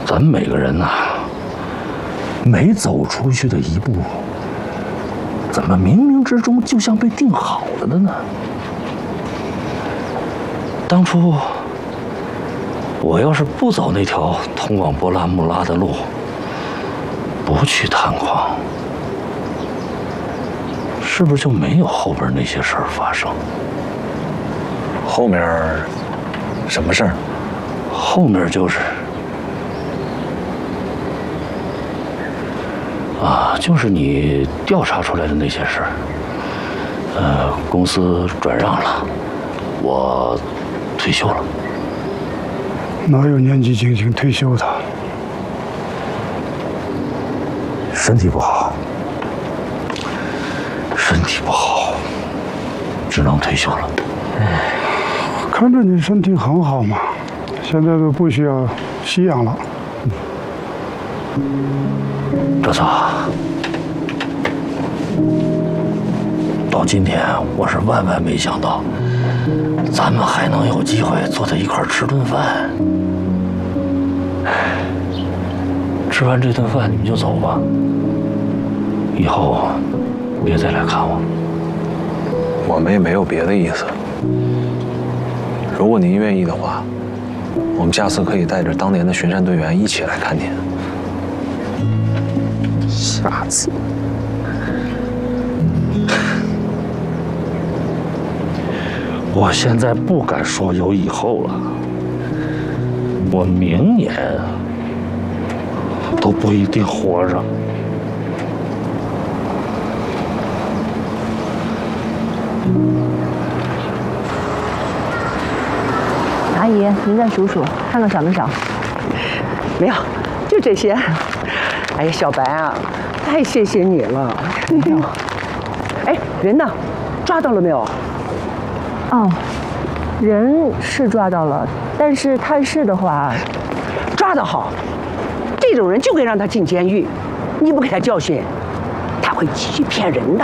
咱每个人呐，每走出去的一步，怎么冥冥之中就像被定好了的呢？当初我要是不走那条通往波拉穆拉的路，不去探矿，是不是就没有后边那些事儿发生？ 后面什么事儿？ 后面就是就是你调查出来的那些事儿。公司转让了，我退休了。 哪有年纪轻轻退休的？ 身体不好，身体不好，只能退休了。 看着你身体很好嘛，现在都不需要吸氧了。 哲策，到今天我是万万没想到，咱们还能有机会坐在一块儿吃顿饭。吃完这顿饭你们就走吧，以后别再来看我。 我们也没有别的意思。如果您愿意的话，我们下次可以带着当年的巡山队员一起来看您。 下次。 我现在不敢说有以后了，我明年都不一定活着。 阿姨，您再数数，看看少没少？ 没有，就这些。哎呀，小白啊，太谢谢你了。哎，人呢？抓到了没有？ 哦，人是抓到了，但是探视的话， 抓得好，这种人就该让他进监狱。你不给他教训，他会继续骗人的。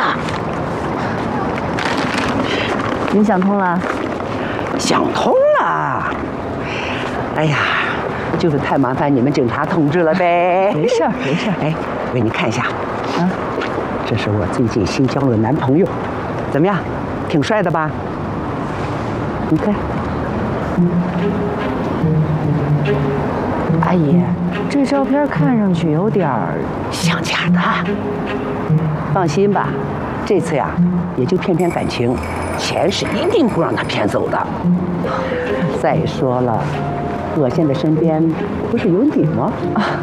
您想通了？ 想通了。哎呀，就是太麻烦你们警察同志了呗。 没事儿，没事儿。 哎，给你看一下，这是我最近新交的男朋友，怎么样？挺帅的吧？你看。 阿姨，这照片看上去有点像假的。放心吧，这次呀，也就骗骗感情，钱是一定不让他骗走的。再说了，我现在身边不是有你吗？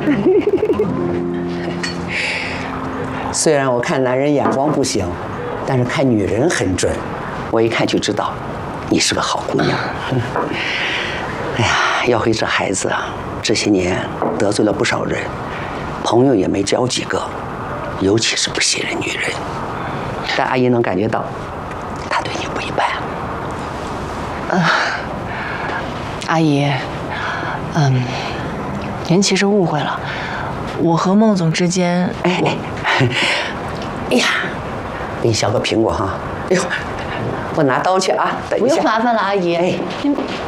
虽然我看男人眼光不行，但是看女人很准，我一看就知道，你是个好姑娘。哎呀，要回这孩子啊，这些年得罪了不少人，朋友也没交几个，尤其是不信任女人。但阿姨能感觉到，他对你不一般。 阿姨，您其实误会了，我和孟总之间， 哎呀，给你削个苹果哈。哎呦，我拿刀去啊，等一下。 不用麻烦了，阿姨。 哎， 您。